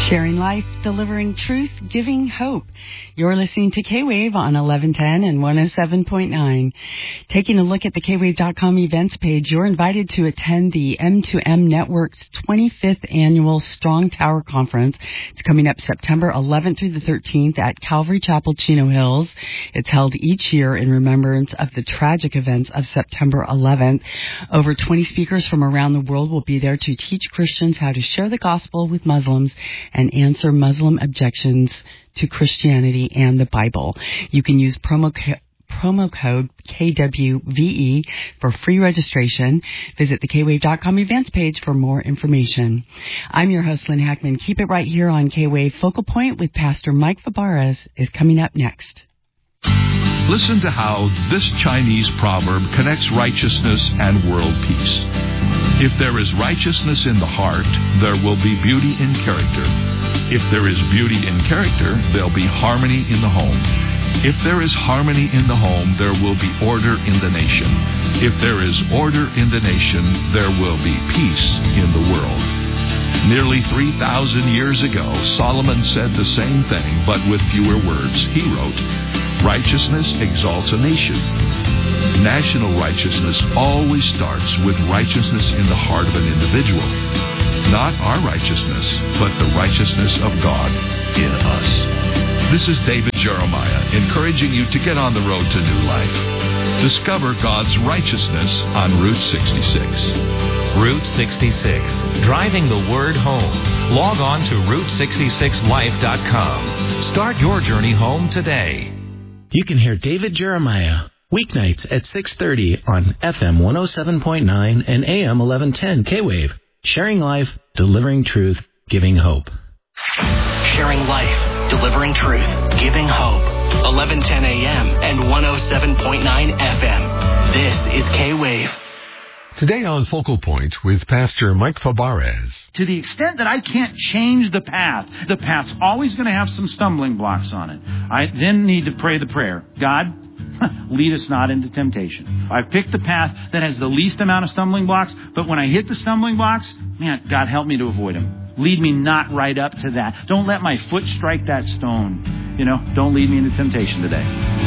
Sharing life, delivering truth, giving hope. You're listening to K-Wave on 1110 and 107.9. Taking a look at the kwave.com events page, you're invited to attend the M2M Network's 25th Annual Strong Tower Conference. It's coming up September 11th through the 13th at Calvary Chapel, Chino Hills. It's held each year in remembrance of the tragic events of September 11th. Over 20 speakers from around the world will be there to teach Christians how to share the gospel with Muslims and answer Muslim objections to Christianity and the Bible. You can use promo code KWVE for free registration. Visit the kwave.com events page for more information. I'm your host, Lynn Hackman. Keep it right here on K-Wave. Focal Point with Pastor Mike Fabarez is coming up next. Listen to how this Chinese proverb connects righteousness and world peace. If there is righteousness in the heart, there will be beauty in character. If there is beauty in character, there'll be harmony in the home. If there is harmony in the home, there will be order in the nation. If there is order in the nation, there will be peace in the world. Nearly 3,000 years ago, Solomon said the same thing, but with fewer words. He wrote, "Righteousness exalts a nation. National righteousness always starts with righteousness in the heart of an individual. Not our righteousness, but the righteousness of God in us." This is David Jeremiah, encouraging you to get on the road to new life. Discover God's righteousness on Route 66. Route 66, driving the word home. Log on to Route66Life.com. Start your journey home today. You can hear David Jeremiah weeknights at 6:30 on FM 107.9 and AM 1110 K-Wave. Sharing life, delivering truth, giving hope. Sharing life, delivering truth, giving hope. 1110 AM and 107.9 FM. This is K-Wave. Today on Focal Point with Pastor Mike Fabarez. To the extent that I can't change the path's always going to have some stumbling blocks on it. I then need to pray the prayer. God, lead us not into temptation. I've picked the path that has the least amount of stumbling blocks, but when I hit the stumbling blocks, man, God, help me to avoid them. Lead me not right up to that. Don't let my foot strike that stone. Don't lead me into temptation today.